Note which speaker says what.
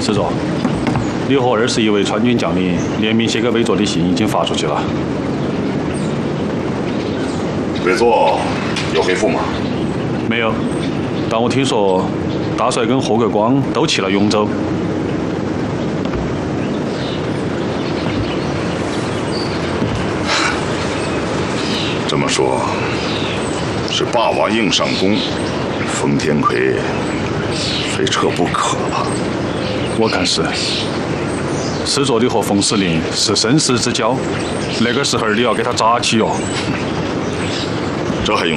Speaker 1: 师座，你和21位川军将领联名写给韦座的信已经发出去了。
Speaker 2: 韦座有回复吗？
Speaker 1: 没有，但我听说大帅跟霍国光都去了永州。
Speaker 2: 这么说，是霸王硬上弓，封天魁非撤不可了。
Speaker 1: 我看是。师座的和冯司令是生死之交，那个时候你要给他扎起哟。
Speaker 2: 这还用